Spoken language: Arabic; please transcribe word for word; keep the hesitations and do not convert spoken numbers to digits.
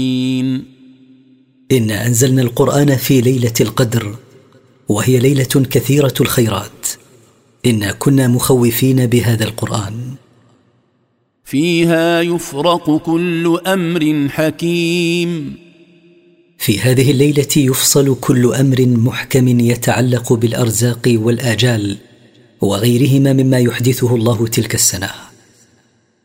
إنا أنزلنا القرآن في ليلة القدر، وهي ليلة كثيرة الخيرات. إنا كنا مخوفين بهذا القرآن. فيها يفرق كل أمر حكيم. في هذه الليلة يفصل كل أمر محكم يتعلق بالأرزاق والآجال وغيرهما مما يحدثه الله تلك السنة.